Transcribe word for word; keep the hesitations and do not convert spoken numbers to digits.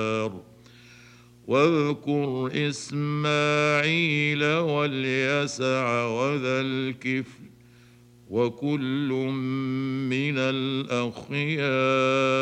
واذكر إسماعيل واليسع وذا الكفل وكل من الأخيار.